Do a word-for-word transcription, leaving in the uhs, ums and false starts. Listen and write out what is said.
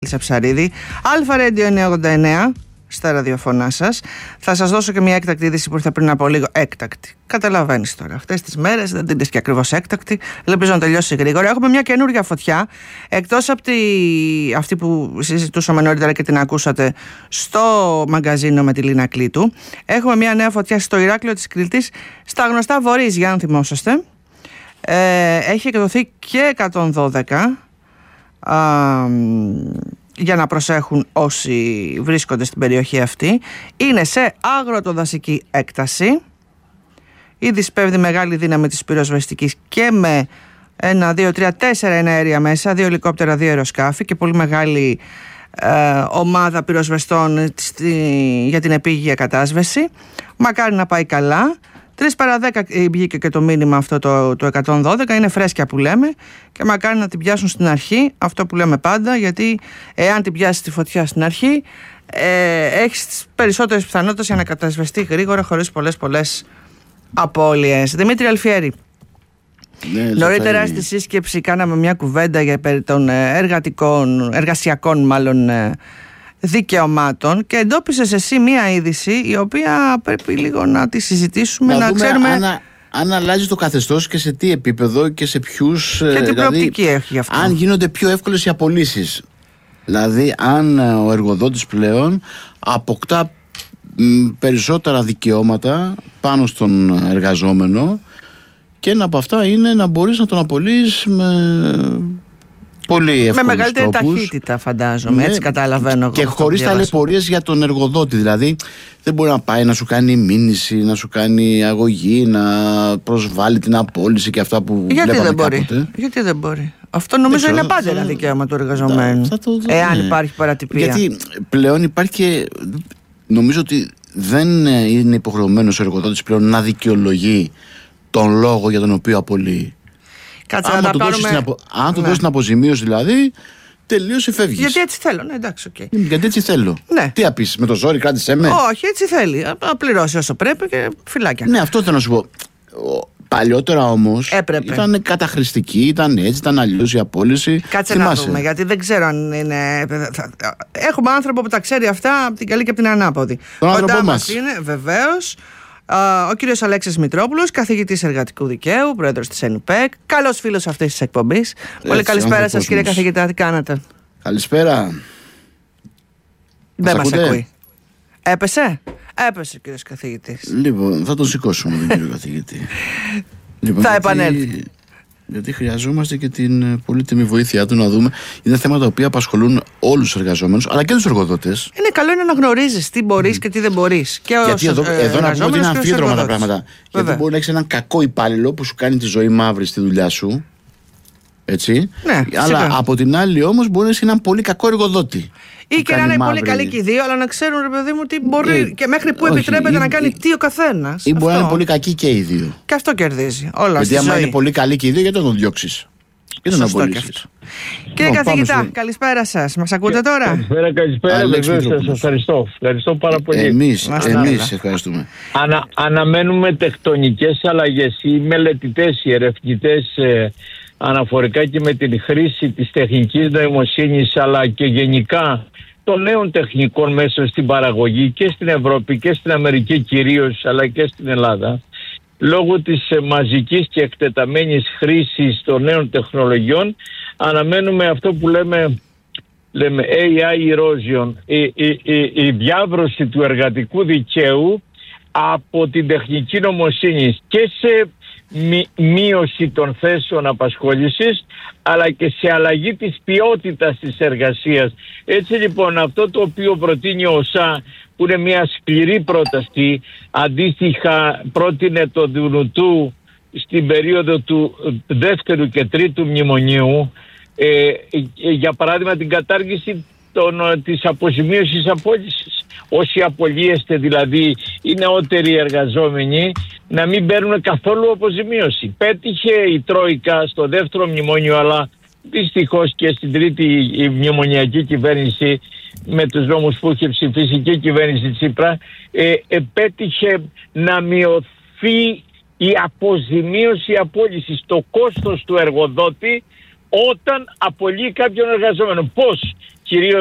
Ψαρίδη, Αλφα Ρέντιο εννιακόσια ογδόντα εννέα στα ραδιοφωνά σας. Θα σας δώσω και μια έκτακτη είδηση που ήρθε πριν από λίγο. Έκτακτη. Καταλαβαίνεις τώρα. Αυτές τις μέρες δεν την είναι και ακριβώς έκτακτη. Ελπίζω να τελειώσει γρήγορα. Έχουμε μια καινούργια φωτιά. Εκτός από τη... αυτή που συζητούσαμε νωρίτερα και την ακούσατε στο μαγκαζίνο με τη Λίνα Κλήτου, έχουμε μια νέα φωτιά στο Ηράκλειο της Κρήτης, στα γνωστά Βορίζια, αν θυμόσαστε. Ε, έχει εκδοθεί και εκατόν δώδεκα. Α, για να προσέχουν όσοι βρίσκονται στην περιοχή αυτή. Είναι σε αγροτοδασική έκταση. Ήδη σπέβδει μεγάλη δύναμη της πυροσβεστικής και με ένα, δύο, τρία, τέσσερα εναέρια μέσα, δύο ελικόπτερα, δύο αεροσκάφη και πολύ μεγάλη ε, ομάδα πυροσβεστών στη, για την επίγεια κατάσβεση. Μακάρι να πάει καλά. Τρεις παρά δέκα βγήκε και το μήνυμα αυτό το, το εκατόν δώδεκα, είναι φρέσκια που λέμε και μακάρι να την πιάσουν στην αρχή, αυτό που λέμε πάντα, γιατί εάν την πιάσει τη φωτιά στην αρχή ε, έχεις τις περισσότερες πιθανότητες για να κατασβεστεί γρήγορα χωρίς πολλές πολλές απώλειες. Δημήτρη Αλφιέρη, ναι, νωρίτερα στη σύσκεψη κάναμε μια κουβέντα για περί των εργατικών, εργασιακών μάλλον δικαιωμάτων και εντόπισες εσύ μία είδηση η οποία πρέπει λίγο να τη συζητήσουμε, να, να ξέρουμε αν, αν αλλάζει το καθεστώς και σε τι επίπεδο και σε ποιους, και τι δηλαδή, προοπτική έχει αυτό. Αν γίνονται πιο εύκολες οι απολύσεις, δηλαδή αν ο εργοδότης πλέον αποκτά μ, περισσότερα δικαιώματα πάνω στον εργαζόμενο και ένα από αυτά είναι να μπορείς να τον απολύεις με πολύ εύκολους με μεγαλύτερη τρόπους, ταχύτητα φαντάζομαι, ναι, έτσι καταλαβαίνω. Και χωρίς ταλαιπωρίες για τον εργοδότη. Δηλαδή δεν μπορεί να πάει να σου κάνει μήνυση, να σου κάνει αγωγή, να προσβάλλει την απόλυση και αυτά που Γιατί βλέπαμε δεν μπορεί. κάποτε. Γιατί δεν μπορεί. Αυτό νομίζω είναι πάντα ένα δικαίωμα του εργαζομένου, θα, θα το, εάν ναι. υπάρχει παρατυπία. Γιατί πλέον υπάρχει και νομίζω ότι δεν είναι υποχρεωμένος ο εργοδότης πλέον να δικαιολογεί τον λόγο για τον οποίο απολύει. Κάτσε αν να το πάρουμε... δώσεις την, απο... αν ναι. δώσεις την αποζημίωση δηλαδή, τελείωσε, φεύγεις. Γιατί έτσι θέλω, ναι, εντάξει, okay. Γιατί έτσι θέλω. Ναι. Τι απίσεις, με το ζόρι κράτησέ με. Όχι, έτσι θέλει. Να πληρώσει όσο πρέπει και φυλάκια. Ναι, αυτό θέλω να σου πω. Παλιότερα όμως έπρεπε. Ήταν καταχρηστική, ήταν έτσι, ήταν αλλιώς η απόλυση. Κάτσε Θυμάσαι. να δούμε, γιατί δεν ξέρω αν είναι. Έχουμε άνθρωπο που τα ξέρει αυτά από την καλή και από την ανάποδη. Τον άνθρωπό μας είναι βεβαίως ο κύριος Αλέξης Μητρόπουλος, καθηγητής εργατικού δικαίου, πρόεδρος της ΕΝΙΠΕΚ, καλός φίλος αυτής της εκπομπής. Πολύ καλησπέρα σας, κύριε καθηγητά, τι κάνατε? Καλησπέρα. Δεν μας ακούει. Έπεσε? Έπεσε ο κύριος καθηγητής. Λοιπόν, θα τον σηκώσουμε τον κύριο καθηγητή. Λοιπόν, θα γιατί... επανέλθει. Γιατί χρειαζόμαστε και την πολύτιμη βοήθειά του να δούμε. Είναι θέματα τα οποία απασχολούν όλους τους εργαζόμενους αλλά και τους εργοδότες. Είναι καλό είναι να γνωρίζεις τι μπορείς mm. και τι δεν μπορείς. Και γιατί εδώ, ε, εδώ να πούμε ότι είναι αμφίδρομα τα πράγματα. Βέβαια. Γιατί μπορεί να έχεις έναν κακό υπάλληλο που σου κάνει τη ζωή μαύρη στη δουλειά σου. Έτσι. Ναι, αλλά σίγουρα. Από την άλλη όμως μπορεί να έχει έναν πολύ κακό εργοδότη. Ή και να είναι μαύρη. Πολύ καλή και οι δύο, αλλά να ξέρουν, ρε παιδί μου, τι μπορεί ε, και μέχρι που όχι, επιτρέπεται ή, να κάνει ή, τι ο καθένας. Ή μπορεί να είναι πολύ κακοί και οι δύο. Και αυτό κερδίζει. Όλα γιατί άμα ζωή. είναι πολύ καλοί και οι δύο, γιατί να τον διώξεις. Γιατί να τον απολύσεις. Κύριε καθηγητά, καλησπέρα σας. Μας ακούτε τώρα? Καλησπέρα, καλησπέρα. Βεβαίως, σας ευχαριστώ. Ευχαριστώ πάρα πολύ. Εμείς, εμείς ευχαριστούμε. Ανα, αναμένουμε τεκτονικές αλλαγές. Οι μελετητές, οι ερευνητές ε, αναφορικά και με την χρήση της τεχνικής νοημοσύνης αλλά και γενικά των νέων τεχνικών μέσα στην παραγωγή και στην Ευρώπη και στην Αμερική κυρίως αλλά και στην Ελλάδα, λόγω της μαζικής και εκτεταμένης χρήσης των νέων τεχνολογιών αναμένουμε αυτό που λέμε, λέμε έι άι erosion, η, η, η, η διάβρωση του εργατικού δικαίου από την τεχνική νοημοσύνη και σε μείωση των θέσεων απασχόλησης αλλά και σε αλλαγή της ποιότητας της εργασίας. Έτσι λοιπόν αυτό το οποίο προτείνει ο ΩΣΑ, που είναι μια σκληρή πρόταση, αντίστοιχα πρότεινε το Δουνουτού στην περίοδο του δεύτερου και τρίτου μνημονίου, ε, ε, για παράδειγμα την κατάργηση των, της αποζημίωσης απόλυσης. Όσοι απολύεστε δηλαδή οι νεότεροι εργαζόμενοι να μην παίρνουν καθόλου αποζημίωση. Πέτυχε η Τρόικα στο δεύτερο μνημόνιο, αλλά δυστυχώς και στην τρίτη η μνημονιακή κυβέρνηση με τους νόμους που είχε ψηφίσει και η κυβέρνηση Τσίπρα ε, ε, πέτυχε να μειωθεί η αποζημίωση απόλυσης, το κόστος του εργοδότη όταν απολύει κάποιον εργαζόμενο. Πώς? κυρίως